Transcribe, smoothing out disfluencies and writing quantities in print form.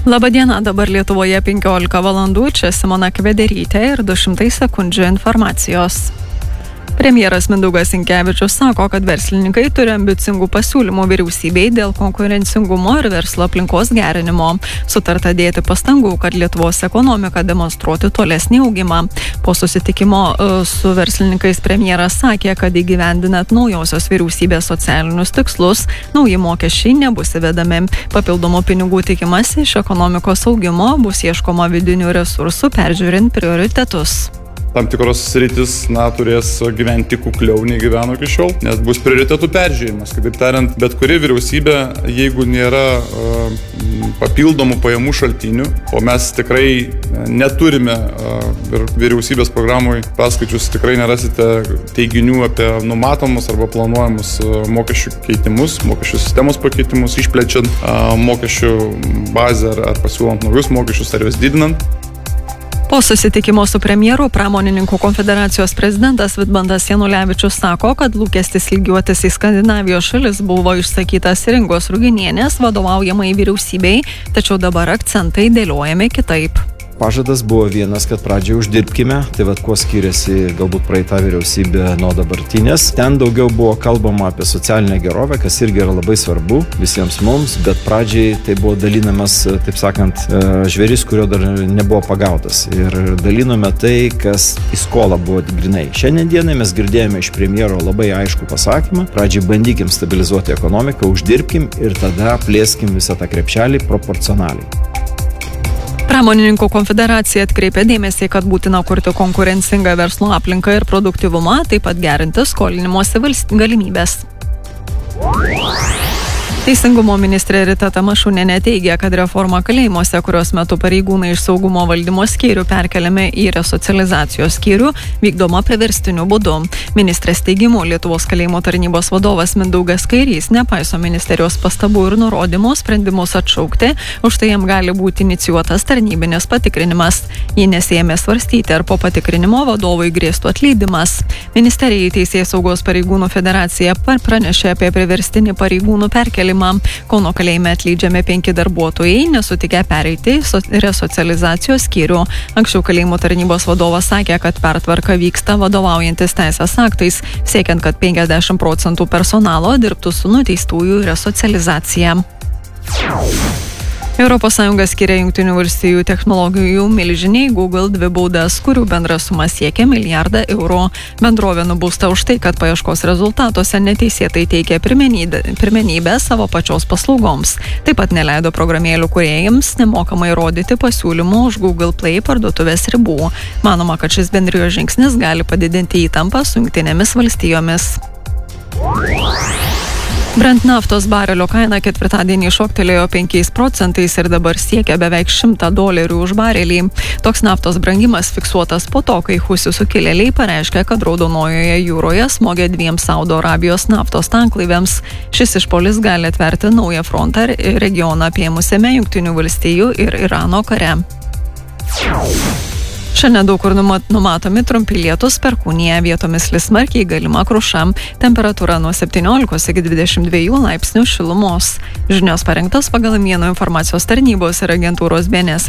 Labadiena, dabar Lietuvoje 15 valandų, čia Simona Kvederytė ir 200 sekundžių informacijos. Premjeras Mindaugas Sinkevičius sako, kad verslininkai turi ambicingų pasiūlymų vyriausybei dėl konkurencingumo ir verslo aplinkos gerinimo. Sutarta dėti pastangų, kad Lietuvos ekonomika demonstruotų tolesnį augimą. Po susitikimo su verslininkais premjeras sakė, kad įgyvendinant naujosios vyriausybės socialinius tikslus, nauji mokesčiai nebus įvedami. Papildomų pinigų tikimasi iš ekonomikos augimo, bus ieškoma vidinių resursų, peržiūrint prioritetus. Tam tikros sritis, turės gyventi kukliau nei gyveno iki šiol, nes bus prioritetų peržiūrimas. Kitaip tariant, bet kuri vyriausybė, jeigu nėra papildomų pajamų šaltinių, o mes tikrai neturime ir vyriausybės programui paskaičius tikrai nerasite teiginių apie numatomus arba planuojamus mokesčių keitimus, mokesčių sistemos pakeitimus, išplečiant mokesčių bazę ar pasiūlant naujus mokesčius ar juos didinant. Po susitikimo su premjeru pramonininkų konfederacijos prezidentas Vidmantas Janulevičius sako, kad lūkestis lygiuotis į Skandinavijos šalis buvo išsakytas Ringos Ruginienės vadovaujamai vyriausybei, tačiau dabar akcentai dėliojami kitaip. Pažadas buvo vienas, kad pradžiai uždirbkime, tai kuo skiriasi galbūt praeita vyriausybė nuo dabartinės. Ten daugiau buvo kalbama apie socialinę gerovę, kas irgi yra labai svarbu visiems mums, bet pradžiai tai buvo dalinamas, taip sakant, žvėris, kurio dar nebuvo pagautas. Ir dalinome tai, kas į skolą buvo grinai. Šiandien dienai mes girdėjome iš premjero labai aišku pasakymą, pradžiai bandykim stabilizuoti ekonomiką, uždirbkim ir tada plėskim visą tą krepšelį proporcionaliai. Pramonininkų konfederacija atkreipia dėmesį, kad būtina kurti konkurencingą verslo aplinką ir produktyvumą, taip pat gerinti skolinimosi galimybės. Teisingumo ministrė Rita Tamašunienė teigia, kad reforma kalėjimuose, kurios metu pareigūnai iš saugumo valdymo skyrių perkeliami į resocializacijos skyrių, vykdoma priverstiniu būdu. Ministrės teigimu, Lietuvos kalėjimo tarnybos vadovas Mindaugas Kairys nepaiso ministerijos pastabų ir nurodymų sprendimus atšaukti, už tai jam gali būti inicijuotas tarnybinis patikrinimas. Jį nesiėmė svarstyti, ar po patikrinimo vadovui grėstų atleidimas. Ministerijai Teisėsaugos pareigūnų federacija pranešė apie priverstinį pareigūnų perkelimą. Kauno kalėjime atleidžiami 5 darbuotojai, nesutikę pereiti į resocializacijos skyrių. Anksčiau kalėjimo tarnybos vadovas sakė, kad pertvarka vyksta vadovaujantis teisės aktais, siekiant, kad 50% personalo dirbtų su nuteistųjų resocializacija. ES skiria Jungtinių valstijų technologijų milžiniai Google 2 baudas, kurių bendra suma siekia $1 milijardą. Bendrovė nubausta už tai, kad paieškos rezultatuose neteisėtai teikė pirmenybę savo pačios paslaugoms. Taip pat neleido programėlių kūrėjams nemokamai rodyti pasiūlymų už Google Play parduotuvės ribų. Manoma, kad šis bendrijos žingsnis gali padidinti įtampą su Jungtinėmis valstijomis. Brent naftos barelio kaina ketvirtadienį šoktelėjo 5% ir dabar siekia beveik $100 už barelį. Toks naftos brangimas fiksuotas po to, kai husių sukilėliai pareiškė, kad Raudonojoje jūroje smogė 2 Saudo Arabijos naftos tanklaiviams. Šis išpuolis gali atverti naują frontą regioną apėmusiame Jungtinių valstijų ir Irano kare. Šiandien daug kur numatomi trumpi lietūs, perkūnija, vietomis lis smarkiai, galima kruša. Temperatūra nuo 17 iki 22 laipsnių šilumos. Žinios parengtos pagal Naujienų informacijos tarnybos ir agentūros BNS